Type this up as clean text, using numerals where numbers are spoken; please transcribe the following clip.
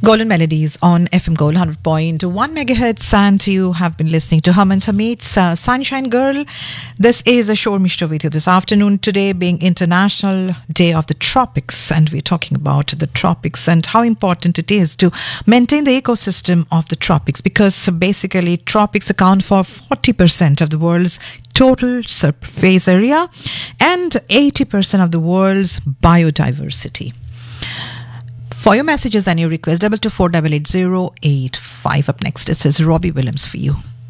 Golden Melodies on FM Gold 100.1 megahertz, and you have been listening to Harman Sameet's Sunshine Girl. This is a show Mishra with you this afternoon, today being International Day of the Tropics, and we're talking about the tropics and how important it is to maintain the ecosystem of the tropics, because basically tropics account for 40% of the world's total surface area and 80% of the world's biodiversity. For your messages and your requests, 224 880 85. Up next, it says Robbie Williams for you.